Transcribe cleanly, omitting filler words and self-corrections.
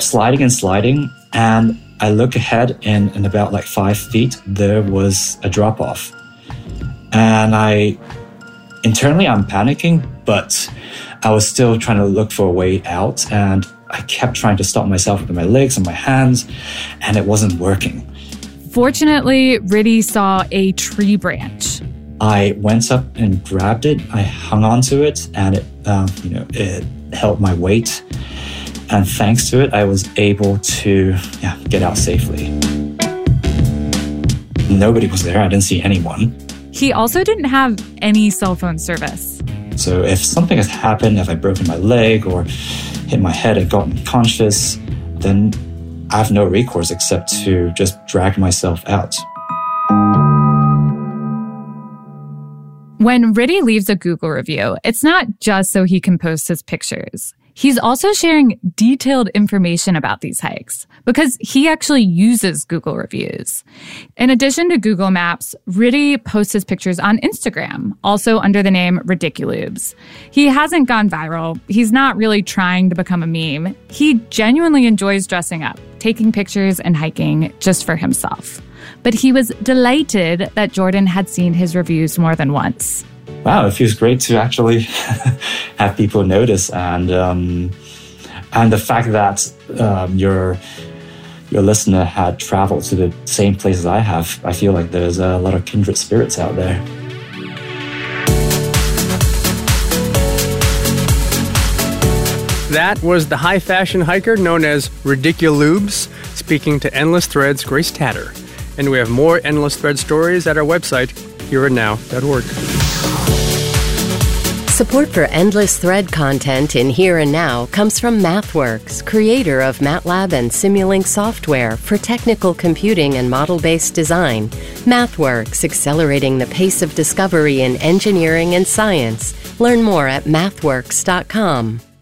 kept sliding and sliding, and I look ahead, and in about like 5 feet, there was a drop-off. And internally, I'm panicking, but I was still trying to look for a way out, and I kept trying to stop myself with my legs and my hands, and it wasn't working. Fortunately, Riddhi saw a tree branch. I went up and grabbed it. I hung onto it, and it held my weight. And thanks to it, I was able to get out safely. Nobody was there. I didn't see anyone. He also didn't have any cell phone service. So if something has happened, if I've broken my leg or hit my head and gotten conscious, then I have no recourse except to just drag myself out. When Riddhi leaves a Google review, it's not just so he can post his pictures. He's also sharing detailed information about these hikes because he actually uses Google reviews. In addition to Google Maps, Riddhi posts his pictures on Instagram, also under the name Ridiculoobs. He hasn't gone viral. He's not really trying to become a meme. He genuinely enjoys dressing up, taking pictures and hiking just for himself. But he was delighted that Jordan had seen his reviews more than once. Wow, it feels great to actually have people notice, and the fact that your listener had traveled to the same places I have. I feel like there's a lot of kindred spirits out there. That was the high fashion hiker known as Ridiculoobs, speaking to Endless Threads' Grace Tatter. And we have more Endless Thread stories at our website, hereandnow.org. Support for Endless Thread content in Here and Now comes from MathWorks, creator of MATLAB and Simulink software for technical computing and model-based design. MathWorks, accelerating the pace of discovery in engineering and science. Learn more at mathworks.com.